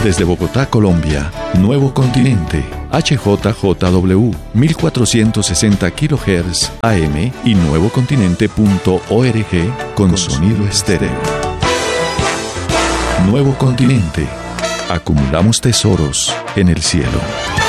Desde Bogotá, Colombia, Nuevo Continente, HJJW, 1460 kHz AM y nuevocontinente.org con sonido estéreo. Nuevo Continente. Acumulamos tesoros en el cielo.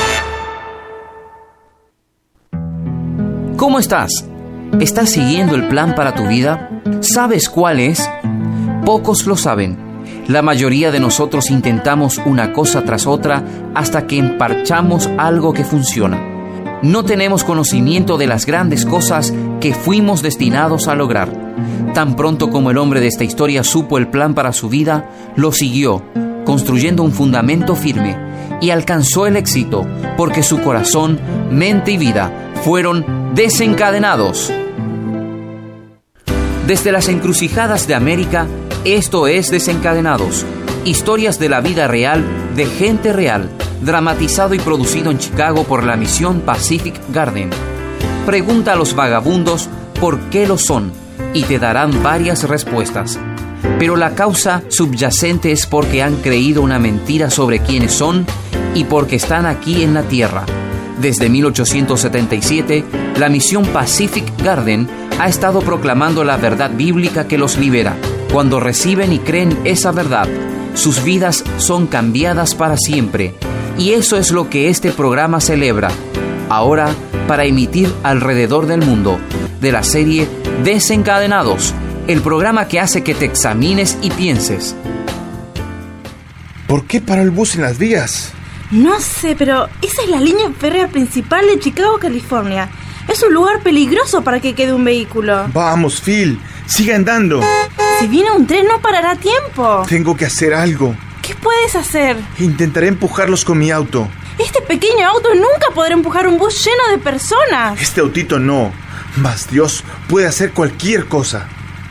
¿Cómo estás? ¿Estás siguiendo el plan para tu vida? ¿Sabes cuál es? Pocos lo saben. La mayoría de nosotros intentamos una cosa tras otra hasta que emparchamos algo que funciona. No tenemos conocimiento de las grandes cosas que fuimos destinados a lograr. Tan pronto como el hombre de esta historia supo el plan para su vida, lo siguió, construyendo un fundamento firme, y alcanzó el éxito porque su corazón, mente y vida fueron desencadenados. Desde las encrucijadas de América, esto es Desencadenados, historias de la vida real, de gente real, dramatizado y producido en Chicago por la misión Pacific Garden. Pregunta a los vagabundos por qué lo son y te darán varias respuestas. Pero la causa subyacente es porque han creído una mentira sobre quiénes son y porque están aquí en la Tierra. Desde 1877, la misión Pacific Garden ha estado proclamando la verdad bíblica que los libera. Cuando reciben y creen esa verdad, sus vidas son cambiadas para siempre. Y eso es lo que este programa celebra, ahora para emitir alrededor del mundo, de la serie Desencadenados, el programa que hace que te examines y pienses. ¿Por qué paró el bus en las vías? No sé, pero esa es la línea férrea principal de Chicago, California. Es un lugar peligroso para que quede un vehículo. Vamos, Phil, sigue andando. Si viene un tren no parará a tiempo. Tengo que hacer algo. ¿Qué puedes hacer? Intentaré empujarlos con mi auto. Este pequeño auto nunca podrá empujar un bus lleno de personas. Este autito no. Mas Dios puede hacer cualquier cosa.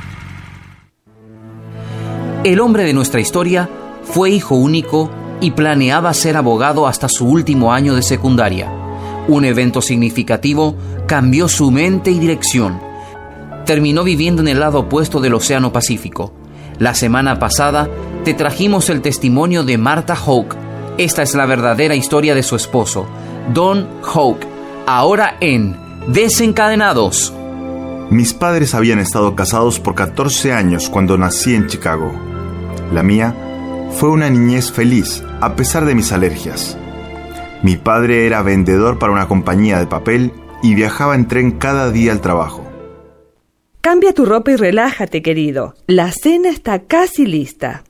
El hombre de nuestra historia fue hijo único y planeaba ser abogado hasta su último año de secundaria. Un evento significativo cambió su mente y dirección. Terminó viviendo en el lado opuesto del Océano Pacífico. La semana pasada te trajimos el testimonio de Martha Houck. Esta es la verdadera historia de su esposo, Don Houck, ahora en Desencadenados. Mis padres habían estado casados por 14 años cuando nací en Chicago. La mía fue una niñez feliz, a pesar de mis alergias. Mi padre era vendedor para una compañía de papel y viajaba en tren cada día al trabajo. Cambia tu ropa y relájate, querido. La cena está casi lista.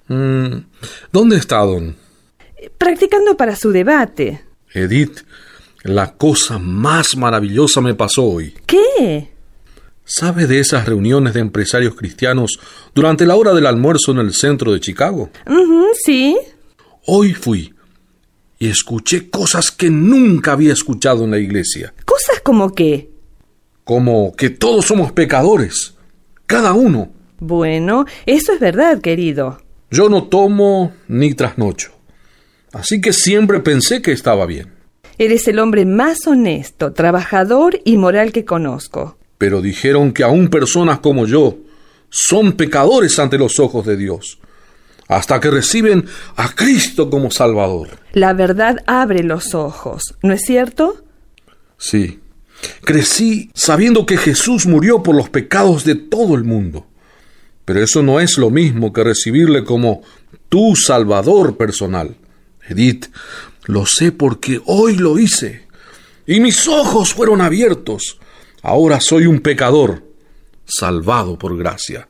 ¿Dónde está Don? Practicando para su debate. Edith, la cosa más maravillosa me pasó hoy. ¿Qué? ¿Sabe de esas reuniones de empresarios cristianos durante la hora del almuerzo en el centro de Chicago? Sí. Hoy fui y escuché cosas que nunca había escuchado en la iglesia. ¿Cosas como qué? Como que todos somos pecadores, cada uno. Bueno, eso es verdad, querido. Yo no tomo ni trasnocho, así que siempre pensé que estaba bien. Eres el hombre más honesto, trabajador y moral que conozco. Pero dijeron que aún personas como yo son pecadores ante los ojos de Dios, hasta que reciben a Cristo como Salvador. La verdad abre los ojos, ¿no es cierto? Sí. Crecí sabiendo que Jesús murió por los pecados de todo el mundo. Pero eso no es lo mismo que recibirle como tu Salvador personal. Edith, lo sé porque hoy lo hice. Y mis ojos fueron abiertos. Ahora soy un pecador, salvado por gracia.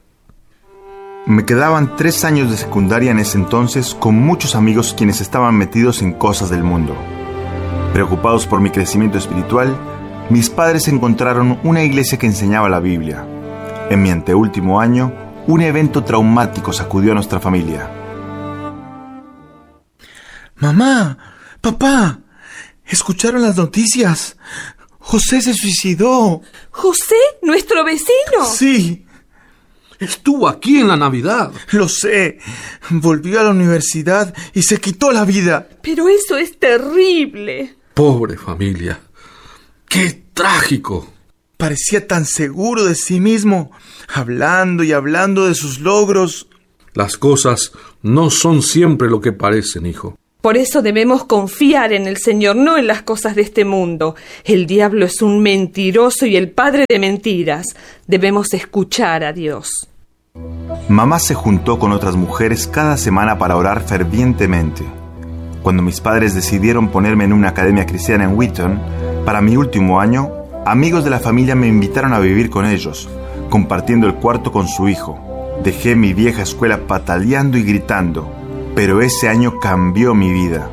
Me quedaban 3 años de secundaria en ese entonces con muchos amigos quienes estaban metidos en cosas del mundo. Preocupados por mi crecimiento espiritual, mis padres encontraron una iglesia que enseñaba la Biblia. En mi anteúltimo año, un evento traumático sacudió a nuestra familia. Mamá, papá, ¿escucharon las noticias? José se suicidó. ¿José, nuestro vecino? Sí. Estuvo aquí en la Navidad. Lo sé. Volvió a la universidad y se quitó la vida. Pero eso es terrible. Pobre familia. ¡Qué trágico! Parecía tan seguro de sí mismo, hablando y hablando de sus logros. Las cosas no son siempre lo que parecen, hijo. Por eso debemos confiar en el Señor, no en las cosas de este mundo. El diablo es un mentiroso y el padre de mentiras. Debemos escuchar a Dios. Mamá se juntó con otras mujeres cada semana para orar fervientemente. Cuando mis padres decidieron ponerme en una academia cristiana en Wheaton, para mi último año, amigos de la familia me invitaron a vivir con ellos, compartiendo el cuarto con su hijo. Dejé mi vieja escuela pataleando y gritando, pero ese año cambió mi vida.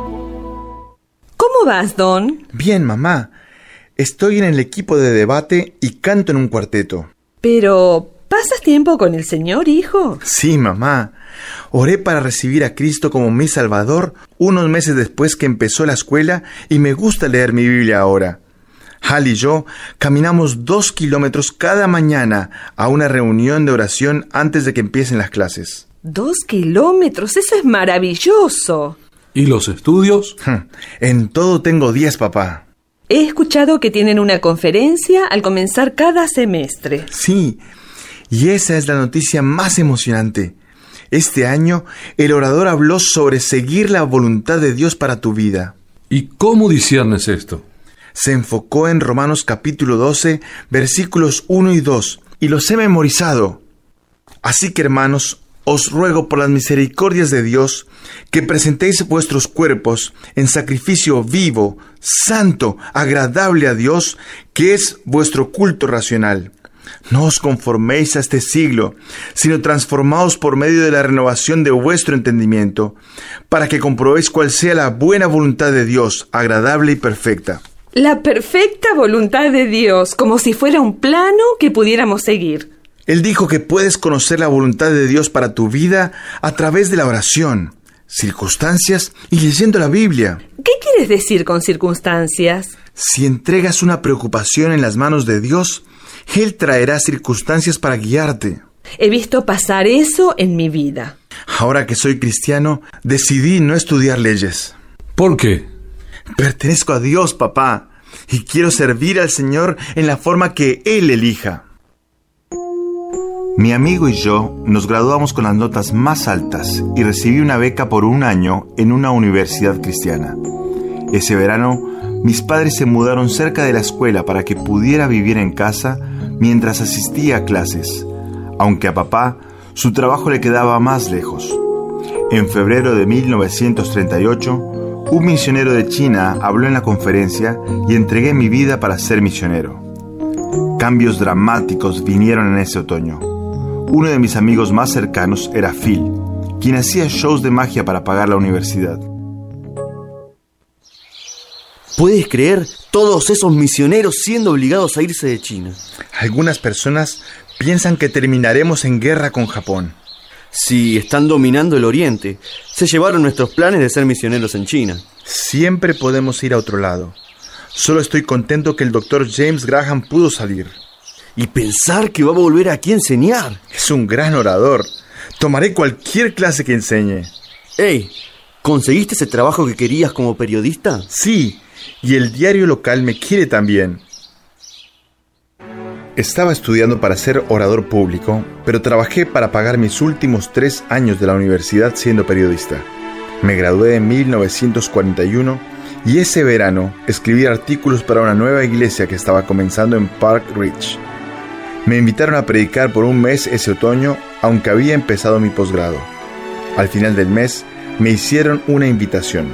¿Cómo vas, Don? Bien, mamá. Estoy en el equipo de debate y canto en un cuarteto. Pero, ¿pasas tiempo con el Señor, hijo? Sí, mamá. Oré para recibir a Cristo como mi Salvador unos meses después que empezó la escuela y me gusta leer mi Biblia ahora. Hal y yo caminamos 2 kilómetros cada mañana a una reunión de oración antes de que empiecen las clases. 2 kilómetros, eso es maravilloso. ¿Y los estudios? En todo tengo 10, papá. He escuchado que tienen una conferencia al comenzar cada semestre. Sí, y esa es la noticia más emocionante. Este año, el orador habló sobre seguir la voluntad de Dios para tu vida. ¿Y cómo disciernes esto? Se enfocó en Romanos capítulo 12, versículos 1 y 2, y los he memorizado. Así que, hermanos, os ruego por las misericordias de Dios que presentéis vuestros cuerpos en sacrificio vivo, santo, agradable a Dios, que es vuestro culto racional. No os conforméis a este siglo, sino transformaos por medio de la renovación de vuestro entendimiento, para que comprobéis cuál sea la buena voluntad de Dios, agradable y perfecta. La perfecta voluntad de Dios, como si fuera un plano que pudiéramos seguir. Él dijo que puedes conocer la voluntad de Dios para tu vida a través de la oración, circunstancias y leyendo la Biblia. ¿Qué quieres decir con circunstancias? Si entregas una preocupación en las manos de Dios, Él traerá circunstancias para guiarte. He visto pasar eso en mi vida. Ahora que soy cristiano, decidí no estudiar leyes. ¿Por qué? Pertenezco a Dios, papá, y quiero servir al Señor en la forma que Él elija. Mi amigo y yo nos graduamos con las notas más altas y recibí una beca por 1 año en una universidad cristiana. Ese verano, mis padres se mudaron cerca de la escuela para que pudiera vivir en casa mientras asistía a clases, aunque a papá su trabajo le quedaba más lejos. En febrero de 1938, un misionero de China habló en la conferencia y entregué mi vida para ser misionero. Cambios dramáticos vinieron en ese otoño. Uno de mis amigos más cercanos era Phil, quien hacía shows de magia para pagar la universidad. ¿Puedes creer todos esos misioneros siendo obligados a irse de China? Algunas personas piensan que terminaremos en guerra con Japón. Sí, están dominando el Oriente. Se llevaron nuestros planes de ser misioneros en China. Siempre podemos ir a otro lado. Solo estoy contento que el Dr. James Graham pudo salir. Y pensar que va a volver aquí a enseñar. Es un gran orador. Tomaré cualquier clase que enseñe. Hey, ¿conseguiste ese trabajo que querías como periodista? Sí, y el diario local me quiere también. Estaba estudiando para ser orador público, pero trabajé para pagar mis últimos 3 años de la universidad siendo periodista. Me gradué en 1941 y ese verano escribí artículos para una nueva iglesia que estaba comenzando en Park Ridge. Me invitaron a predicar por 1 mes ese otoño, aunque había empezado mi posgrado. Al final del mes, me hicieron una invitación.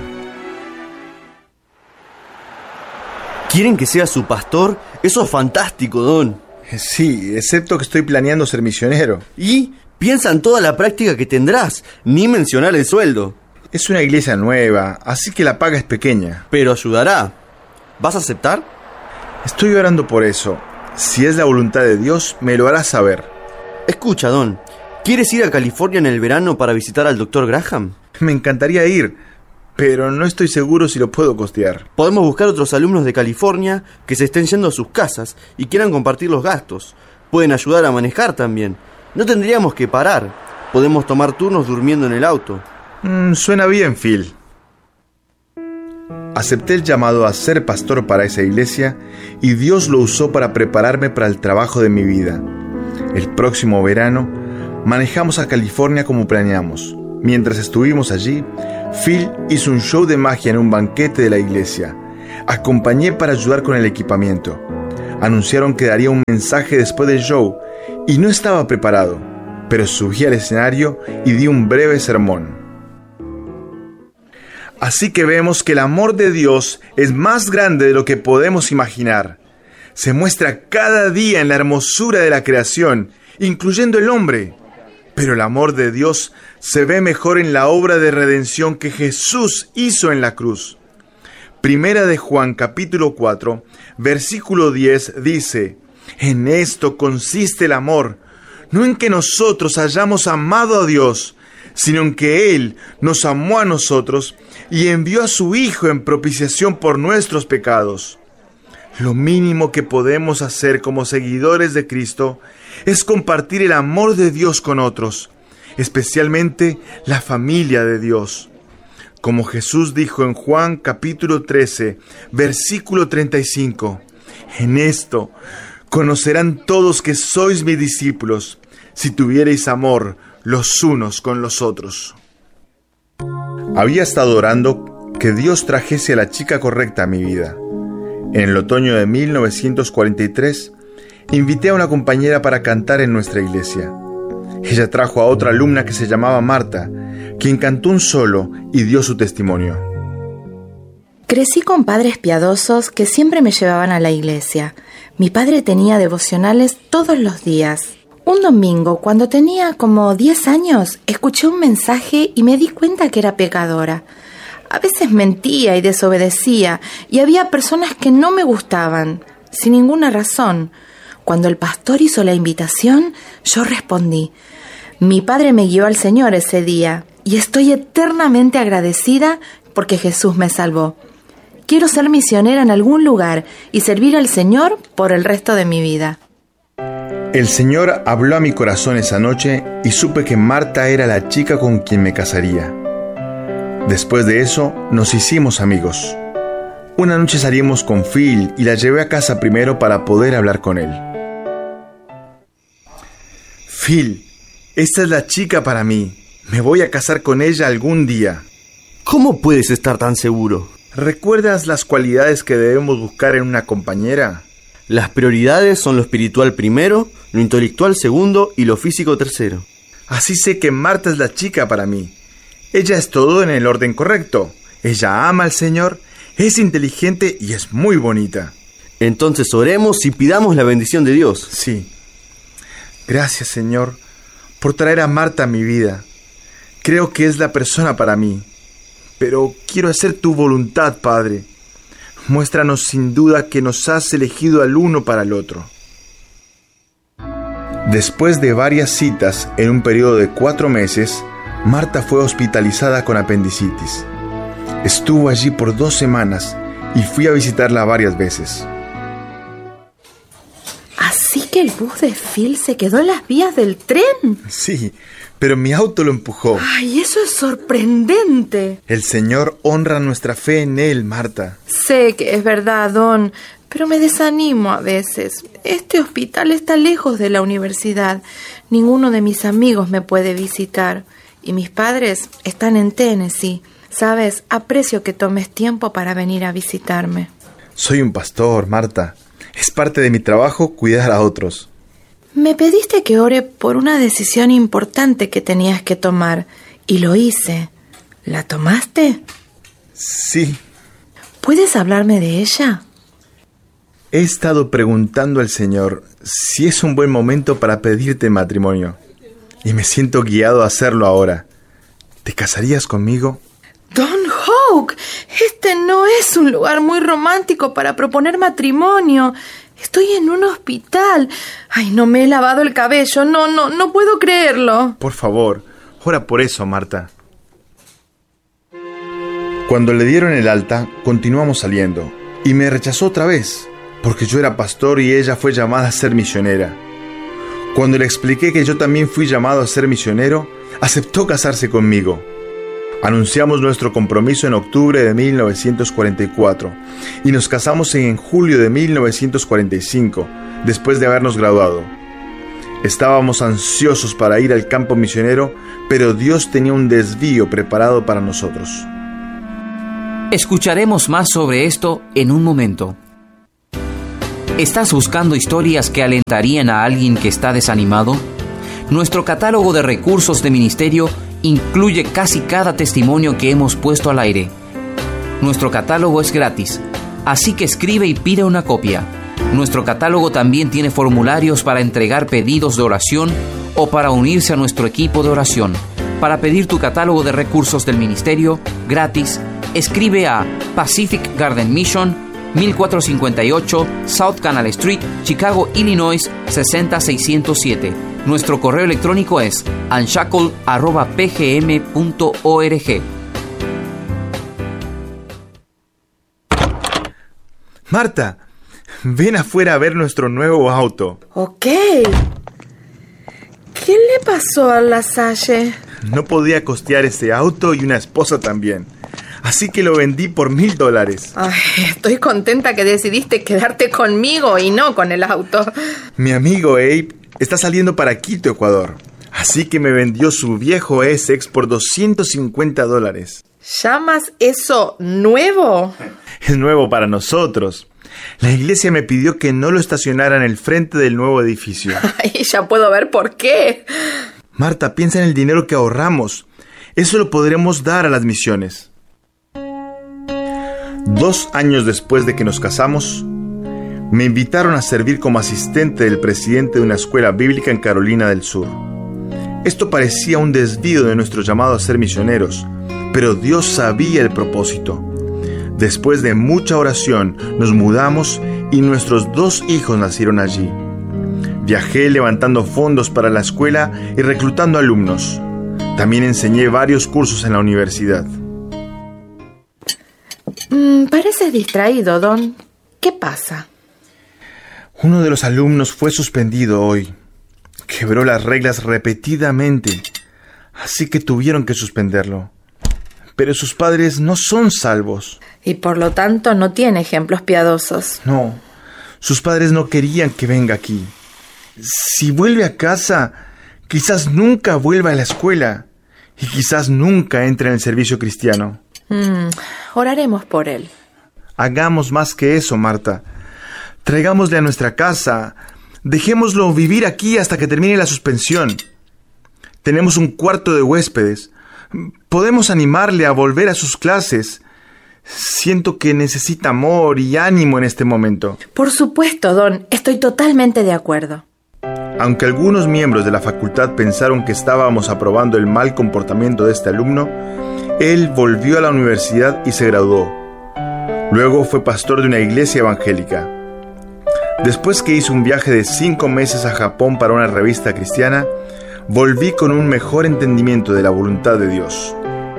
¿Quieren que sea su pastor? Eso es fantástico, Don. Sí, excepto que estoy planeando ser misionero. Y piensa en toda la práctica que tendrás, ni mencionar el sueldo. Es una iglesia nueva, así que la paga es pequeña. Pero ayudará. ¿Vas a aceptar? Estoy orando por eso. Si es la voluntad de Dios, me lo hará saber. Escucha, Don, ¿quieres ir a California en el verano para visitar al Dr. Graham? Me encantaría ir, pero no estoy seguro si lo puedo costear. Podemos buscar otros alumnos de California que se estén yendo a sus casas y quieran compartir los gastos. Pueden ayudar a manejar también. No tendríamos que parar. Podemos tomar turnos durmiendo en el auto. Suena bien, Phil. Acepté el llamado a ser pastor para esa iglesia y Dios lo usó para prepararme para el trabajo de mi vida. El próximo verano manejamos a California como planeamos. Mientras estuvimos allí, Phil hizo un show de magia en un banquete de la iglesia. Acompañé para ayudar con el equipamiento. Anunciaron que daría un mensaje después del show y no estaba preparado, pero subí al escenario y di un breve sermón. Así que vemos que el amor de Dios es más grande de lo que podemos imaginar. Se muestra cada día en la hermosura de la creación, incluyendo el hombre. Pero el amor de Dios se ve mejor en la obra de redención que Jesús hizo en la cruz. Primera de Juan capítulo 4, versículo 10 dice: en esto consiste el amor, no en que nosotros hayamos amado a Dios, sino en que Él nos amó a nosotros y envió a su Hijo en propiciación por nuestros pecados. Lo mínimo que podemos hacer como seguidores de Cristo es compartir el amor de Dios con otros, especialmente la familia de Dios. Como Jesús dijo en Juan capítulo 13, versículo 35, en esto conocerán todos que sois mis discípulos, si tuviereis amor los unos con los otros. Había estado orando que Dios trajese a la chica correcta a mi vida. En el otoño de 1943, invité a una compañera para cantar en nuestra iglesia. Ella trajo a otra alumna que se llamaba Marta, quien cantó un solo y dio su testimonio. Crecí con padres piadosos que siempre me llevaban a la iglesia. Mi padre tenía devocionales todos los días. Un domingo, cuando tenía como 10 años, escuché un mensaje y me di cuenta que era pecadora. A veces mentía y desobedecía, y había personas que no me gustaban, sin ninguna razón. Cuando el pastor hizo la invitación, yo respondí. Mi padre me guió al Señor ese día, y estoy eternamente agradecida porque Jesús me salvó. Quiero ser misionera en algún lugar y servir al Señor por el resto de mi vida. El Señor habló a mi corazón esa noche y supe que Marta era la chica con quien me casaría. Después de eso, nos hicimos amigos. Una noche salimos con Phil y la llevé a casa primero para poder hablar con él. Phil, esta es la chica para mí. Me voy a casar con ella algún día. ¿Cómo puedes estar tan seguro? ¿Recuerdas las cualidades que debemos buscar en una compañera? Las prioridades son lo espiritual primero, lo intelectual segundo y lo físico tercero. Así sé que Marta es la chica para mí. Ella es todo en el orden correcto. Ella ama al Señor, es inteligente y es muy bonita. Entonces oremos y pidamos la bendición de Dios. Sí. Gracias, Señor, por traer a Marta a mi vida. Creo que es la persona para mí. Pero quiero hacer tu voluntad, Padre. Muéstranos sin duda que nos has elegido al uno para el otro. Después de varias citas en un periodo de 4 meses, Marta fue hospitalizada con apendicitis. Estuvo allí por 2 semanas y fui a visitarla varias veces. ¿Así que el bus de Phil se quedó en las vías del tren? Sí, pero mi auto lo empujó. ¡Ay, eso es sorprendente! El Señor honra nuestra fe en Él, Marta. Sé que es verdad, Don, pero me desanimo a veces. Este hospital está lejos de la universidad. Ninguno de mis amigos me puede visitar. Y mis padres están en Tennessee. Sabes, aprecio que tomes tiempo para venir a visitarme. Soy un pastor, Marta. Es parte de mi trabajo cuidar a otros. Me pediste que ore por una decisión importante que tenías que tomar, y lo hice. ¿La tomaste? Sí. ¿Puedes hablarme de ella? He estado preguntando al Señor si es un buen momento para pedirte matrimonio. Y me siento guiado a hacerlo ahora. ¿Te casarías conmigo? Don Hawk, este no es un lugar muy romántico para proponer matrimonio. Estoy en un hospital. Ay, no me he lavado el cabello. No puedo creerlo. Por favor, ora por eso, Marta. Cuando le dieron el alta, continuamos saliendo. Y me rechazó otra vez, porque yo era pastor y ella fue llamada a ser misionera. Cuando le expliqué que yo también fui llamado a ser misionero, aceptó casarse conmigo. Anunciamos nuestro compromiso en octubre de 1944 y nos casamos en julio de 1945, después de habernos graduado. Estábamos ansiosos para ir al campo misionero, pero Dios tenía un desvío preparado para nosotros. Escucharemos más sobre esto en un momento. ¿Estás buscando historias que alentarían a alguien que está desanimado? Nuestro catálogo de recursos de ministerio incluye casi cada testimonio que hemos puesto al aire. Nuestro catálogo es gratis, así que escribe y pide una copia. Nuestro catálogo también tiene formularios para entregar pedidos de oración o para unirse a nuestro equipo de oración. Para pedir tu catálogo de recursos del ministerio, gratis, escribe a Pacific Garden Mission, 1458 South Canal Street, Chicago, Illinois, 60607. Nuestro correo electrónico es unshackle@pgm.org. Marta, ven afuera a ver nuestro nuevo auto. Ok. ¿Qué le pasó a Lasalle? No podía costear ese auto y una esposa también. Así que lo vendí por $1,000. Ay, estoy contenta que decidiste quedarte conmigo y no con el auto. Mi amigo Abe está saliendo para Quito, Ecuador. Así que me vendió su viejo Essex por $250. ¿Llamas eso nuevo? Es nuevo para nosotros. La iglesia me pidió que no lo estacionara en el frente del nuevo edificio. Ay, ya puedo ver por qué. Marta, piensa en el dinero que ahorramos. Eso lo podremos dar a las misiones. 2 años después de que nos casamos, me invitaron a servir como asistente del presidente de una escuela bíblica en Carolina del Sur. Esto parecía un desvío de nuestro llamado a ser misioneros, pero Dios sabía el propósito. Después de mucha oración, nos mudamos y nuestros 2 hijos nacieron allí. Viajé levantando fondos para la escuela y reclutando alumnos. También enseñé varios cursos en la universidad. Pareces distraído, Don. ¿Qué pasa? Uno de los alumnos fue suspendido hoy. Quebró las reglas repetidamente, así que tuvieron que suspenderlo. Pero sus padres no son salvos. Y por lo tanto no tiene ejemplos piadosos. No, sus padres no querían que venga aquí. Si vuelve a casa, quizás nunca vuelva a la escuela y quizás nunca entre en el servicio cristiano. Oraremos por él. Hagamos más que eso, Marta. Traigámosle a nuestra casa. Dejémoslo vivir aquí hasta que termine la suspensión. Tenemos un cuarto de huéspedes. Podemos animarle a volver a sus clases. Siento que necesita amor y ánimo en este momento. Por supuesto, Don. Estoy totalmente de acuerdo. Aunque algunos miembros de la facultad pensaron que estábamos aprobando el mal comportamiento de este alumno, él volvió a la universidad y se graduó. Luego fue pastor de una iglesia evangélica. Después que hizo un viaje de 5 meses a Japón para una revista cristiana, volví con un mejor entendimiento de la voluntad de Dios.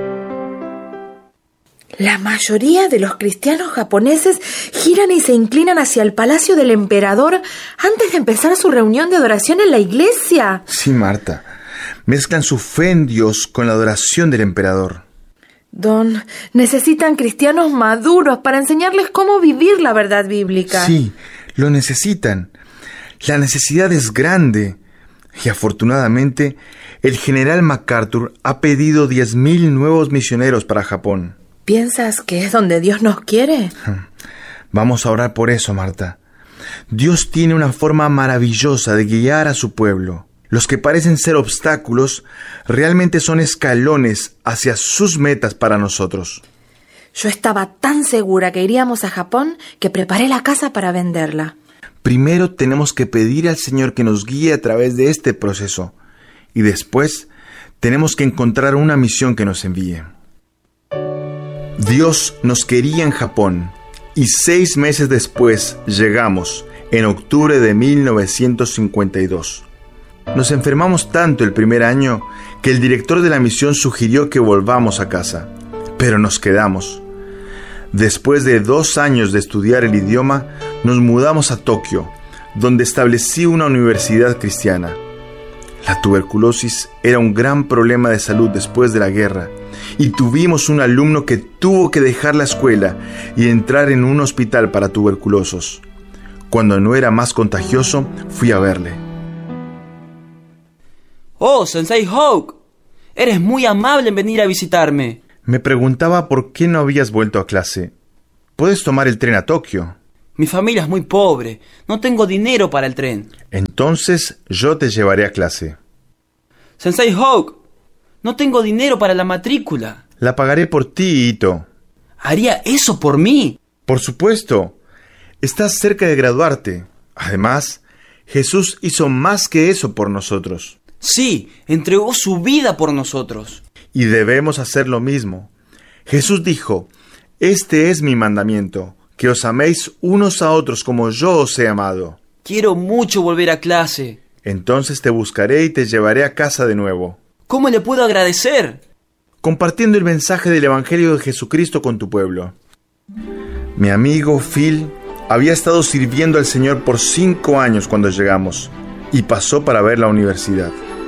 La mayoría de los cristianos japoneses giran y se inclinan hacia el palacio del emperador antes de empezar su reunión de adoración en la iglesia. Sí, Marta. Mezclan su fe en Dios con la adoración del emperador. Don, necesitan cristianos maduros para enseñarles cómo vivir la verdad bíblica. Sí, lo necesitan. La necesidad es grande. Y afortunadamente, el general MacArthur ha pedido 10,000 nuevos misioneros para Japón. ¿Piensas que es donde Dios nos quiere? Vamos a orar por eso, Marta. Dios tiene una forma maravillosa de guiar a su pueblo. Los que parecen ser obstáculos realmente son escalones hacia sus metas para nosotros. Yo estaba tan segura que iríamos a Japón que preparé la casa para venderla. Primero tenemos que pedir al Señor que nos guíe a través de este proceso. Y después tenemos que encontrar una misión que nos envíe. Dios nos quería en Japón. Y 6 meses después llegamos, en octubre de 1952. Nos enfermamos tanto el primer año que el director de la misión sugirió que volvamos a casa, pero nos quedamos. Después de 2 años de estudiar el idioma, nos mudamos a Tokio, donde establecí una universidad cristiana. La tuberculosis era un gran problema de salud después de la guerra, y tuvimos un alumno que tuvo que dejar la escuela y entrar en un hospital para tuberculosos. Cuando no era más contagioso, fui a verle. Oh, Sensei Hawk, eres muy amable en venir a visitarme. Me preguntaba por qué no habías vuelto a clase. Puedes tomar el tren a Tokio. Mi familia es muy pobre, no tengo dinero para el tren. Entonces yo te llevaré a clase. Sensei Hawk, no tengo dinero para la matrícula. La pagaré por ti, Ito. ¿Haría eso por mí? Por supuesto. Estás cerca de graduarte. Además, Jesús hizo más que eso por nosotros. Sí, entregó su vida por nosotros. Y debemos hacer lo mismo. Jesús dijo, este es mi mandamiento, que os améis unos a otros como yo os he amado. Quiero mucho volver a clase. Entonces te buscaré y te llevaré a casa de nuevo. ¿Cómo le puedo agradecer? Compartiendo el mensaje del Evangelio de Jesucristo con tu pueblo. Mi amigo Phil había estado sirviendo al Señor por 5 años cuando llegamos y pasó para ver la universidad.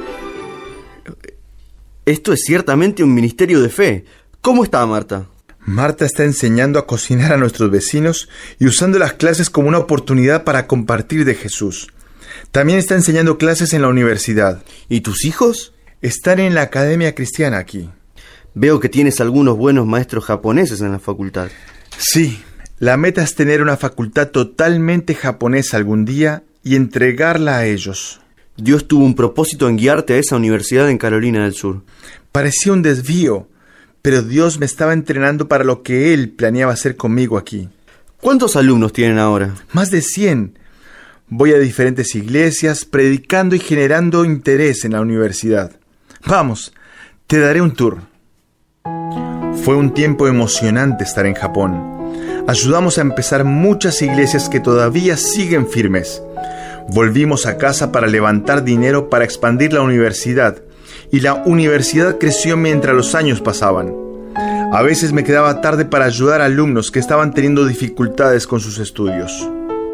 Esto es ciertamente un ministerio de fe. ¿Cómo está Marta? Marta está enseñando a cocinar a nuestros vecinos y usando las clases como una oportunidad para compartir de Jesús. También está enseñando clases en la universidad. ¿Y tus hijos? Están en la academia cristiana aquí. Veo que tienes algunos buenos maestros japoneses en la facultad. Sí, la meta es tener una facultad totalmente japonesa algún día y entregarla a ellos. Dios tuvo un propósito en guiarte a esa universidad en Carolina del Sur. Parecía un desvío, pero Dios me estaba entrenando para lo que Él planeaba hacer conmigo aquí. ¿Cuántos alumnos tienen ahora? Más de 100. Voy a diferentes iglesias, predicando y generando interés en la universidad. Vamos, te daré un tour. Fue un tiempo emocionante estar en Japón. Ayudamos a empezar muchas iglesias que todavía siguen firmes. Volvimos a casa para levantar dinero para expandir la universidad, y la universidad creció mientras los años pasaban. A veces me quedaba tarde para ayudar a alumnos que estaban teniendo dificultades con sus estudios.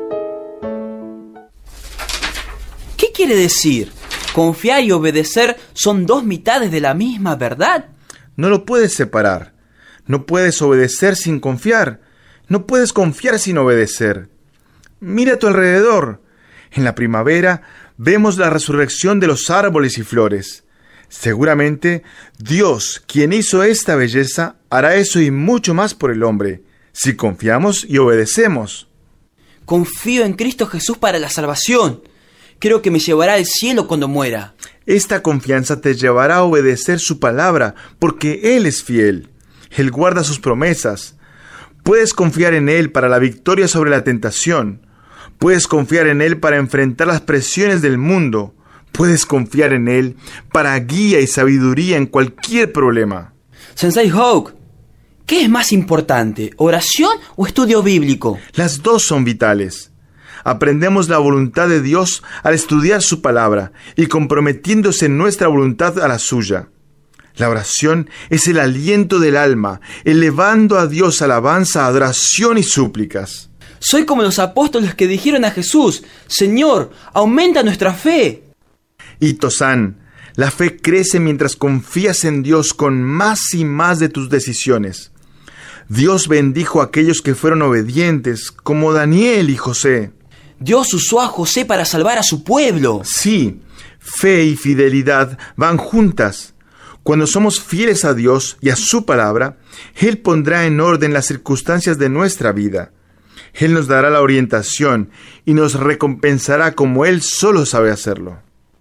¿Qué quiere decir? ¿Confiar y obedecer son dos mitades de la misma verdad? No lo puedes separar. No puedes obedecer sin confiar. No puedes confiar sin obedecer. Mira a tu alrededor. En la primavera vemos la resurrección de los árboles y flores. Seguramente Dios, quien hizo esta belleza, hará eso y mucho más por el hombre, si confiamos y obedecemos. Confío en Cristo Jesús para la salvación. Creo que me llevará al cielo cuando muera. Esta confianza te llevará a obedecer su palabra, porque Él es fiel. Él guarda sus promesas. Puedes confiar en Él para la victoria sobre la tentación. Puedes confiar en Él para enfrentar las presiones del mundo. Puedes confiar en Él para guía y sabiduría en cualquier problema. Sensei Hawk, ¿qué es más importante, oración o estudio bíblico? Las dos son vitales. Aprendemos la voluntad de Dios al estudiar su palabra y comprometiéndose nuestra voluntad a la suya. La oración es el aliento del alma, elevando a Dios alabanza, adoración y súplicas. Soy como los apóstoles que dijeron a Jesús, Señor, aumenta nuestra fe. Ito-san, la fe crece mientras confías en Dios con más y más de tus decisiones. Dios bendijo a aquellos que fueron obedientes, como Daniel y José. Dios usó a José para salvar a su pueblo. Sí, fe y fidelidad van juntas. Cuando somos fieles a Dios y a su palabra, Él pondrá en orden las circunstancias de nuestra vida. Él nos dará la orientación y nos recompensará como Él solo sabe hacerlo.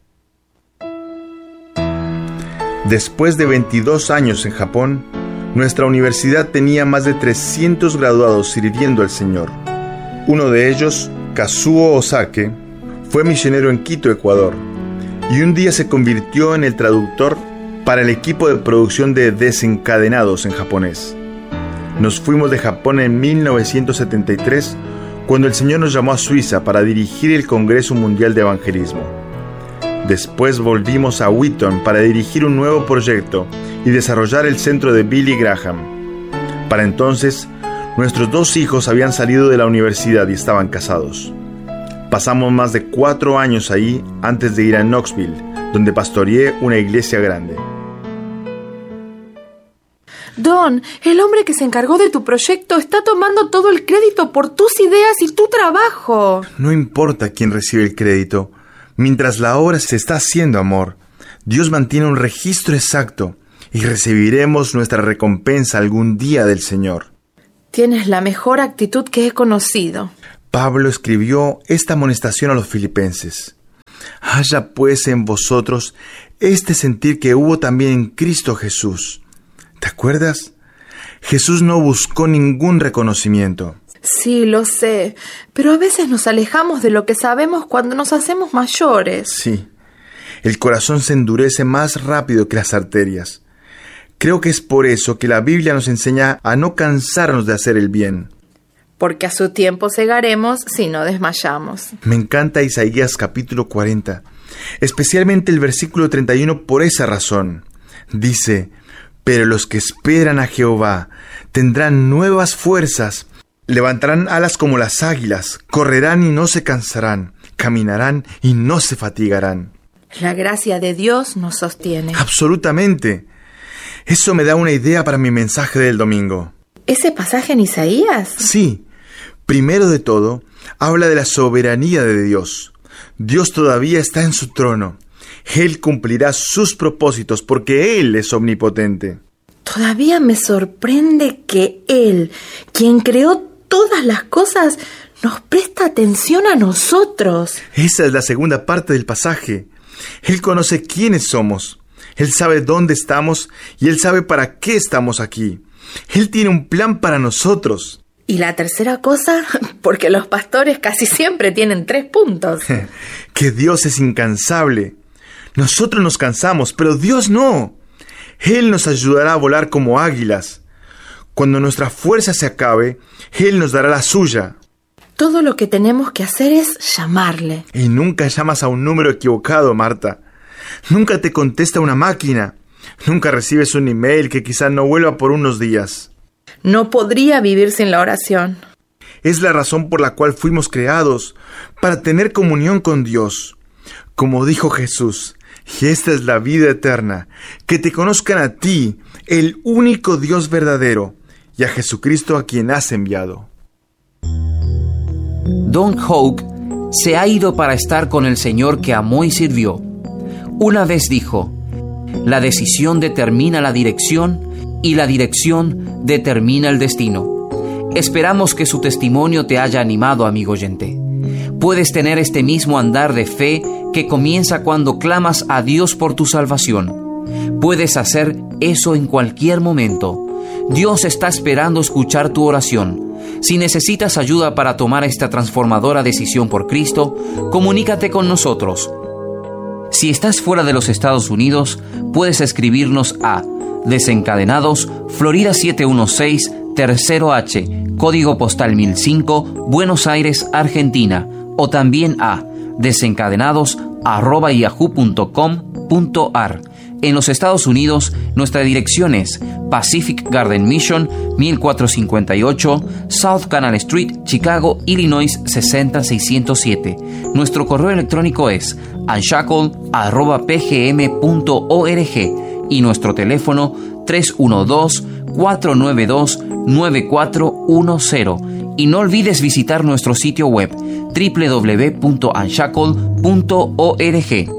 Después de 22 años en Japón, nuestra universidad tenía más de 300 graduados sirviendo al Señor. Uno de ellos, Kazuo Osake, fue misionero en Quito, Ecuador, y un día se convirtió en el traductor para el equipo de producción de Desencadenados en japonés. Nos fuimos de Japón en 1973, cuando el Señor nos llamó a Suiza para dirigir el Congreso Mundial de Evangelismo. Después volvimos a Wheaton para dirigir un nuevo proyecto y desarrollar el centro de Billy Graham. Para entonces, nuestros 2 hijos habían salido de la universidad y estaban casados. Pasamos más de 4 años ahí antes de ir a Knoxville, donde pastoreé una iglesia grande. Don, el hombre que se encargó de tu proyecto está tomando todo el crédito por tus ideas y tu trabajo. No importa quién recibe el crédito. Mientras la obra se está haciendo, amor, Dios mantiene un registro exacto y recibiremos nuestra recompensa algún día del Señor. Tienes la mejor actitud que he conocido. Pablo escribió esta amonestación a los filipenses. Haya pues en vosotros este sentir que hubo también en Cristo Jesús. ¿Te acuerdas? Jesús no buscó ningún reconocimiento. Sí, lo sé, pero a veces nos alejamos de lo que sabemos cuando nos hacemos mayores. Sí, el corazón se endurece más rápido que las arterias. Creo que es por eso que la Biblia nos enseña a no cansarnos de hacer el bien. Porque a su tiempo segaremos si no desmayamos. Me encanta Isaías capítulo 40, especialmente el versículo 31 por esa razón. Dice: pero los que esperan a Jehová tendrán nuevas fuerzas, levantarán alas como las águilas, correrán y no se cansarán, caminarán y no se fatigarán. La gracia de Dios nos sostiene. Absolutamente. Eso me da una idea para mi mensaje del domingo. ¿Ese pasaje en Isaías? Sí. Primero de todo, habla de la soberanía de Dios. Dios todavía está en su trono. Él cumplirá sus propósitos porque Él es omnipotente. Todavía me sorprende que Él, quien creó todas las cosas, nos presta atención a nosotros. Esa es la segunda parte del pasaje. Él conoce quiénes somos. Él sabe dónde estamos y Él sabe para qué estamos aquí. Él tiene un plan para nosotros. Y la tercera cosa, porque los pastores casi siempre tienen 3 puntos. Que Dios es incansable. Nosotros nos cansamos, pero Dios no. Él nos ayudará a volar como águilas. Cuando nuestra fuerza se acabe, Él nos dará la suya. Todo lo que tenemos que hacer es llamarle. Y nunca llamas a un número equivocado, Marta. Nunca te contesta una máquina. Nunca recibes un email que quizá no vuelva por unos días. No podría vivir sin la oración. Es la razón por la cual fuimos creados, para tener comunión con Dios. Como dijo Jesús, y esta es la vida eterna, que te conozcan a ti, el único Dios verdadero, y a Jesucristo a quien has enviado. Don Hogue se ha ido para estar con el Señor que amó y sirvió. Una vez dijo: la decisión determina la dirección y la dirección determina el destino. Esperamos que su testimonio te haya animado, amigo oyente. Puedes tener este mismo andar de fe que comienza cuando clamas a Dios por tu salvación. Puedes hacer eso en cualquier momento. Dios está esperando escuchar tu oración. Si necesitas ayuda para tomar esta transformadora decisión por Cristo, comunícate con nosotros. Si estás fuera de los Estados Unidos, puedes escribirnos a Desencadenados, Florida 716, Tercero H, Código Postal 1005, Buenos Aires, Argentina, o también a desencadenados@yahoo.com.ar. En los Estados Unidos, nuestra dirección es Pacific Garden Mission, 1458, South Canal Street, Chicago, Illinois 60607. Nuestro correo electrónico es unshackled@pgm.org y nuestro teléfono 312-492-9410. Y no olvides visitar nuestro sitio web www.unshackled.org.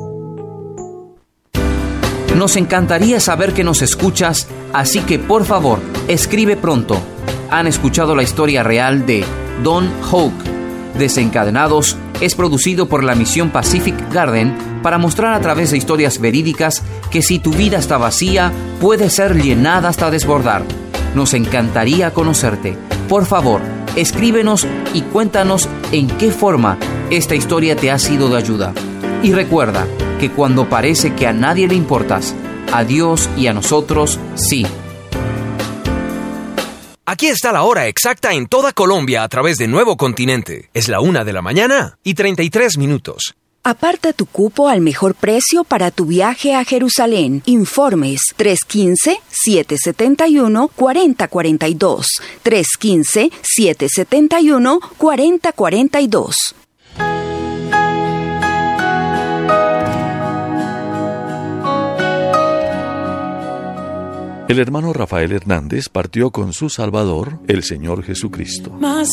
Nos encantaría saber que nos escuchas, así que por favor, escribe pronto. Han escuchado la historia real de Don Hogue. Desencadenados es producido por la Misión Pacific Garden para mostrar a través de historias verídicas que si tu vida está vacía, puede ser llenada hasta desbordar. Nos encantaría conocerte. Por favor, escríbenos y cuéntanos en qué forma esta historia te ha sido de ayuda. Y recuerda que cuando parece que a nadie le importas, a Dios y a nosotros sí. Aquí está la hora exacta en toda Colombia a través de Nuevo Continente. Es la 1:33 a.m. Aparta tu cupo al mejor precio para tu viaje a Jerusalén. Informes 315-771-4042. 315-771-4042. El hermano Rafael Hernández partió con su Salvador, el Señor Jesucristo. Mas